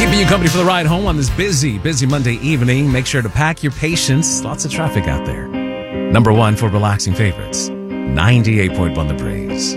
Keeping you company for the ride home on this busy Monday evening. Make sure to pack your patience. Lots of traffic out there. Number one for relaxing favorites, 98.1 The Breeze.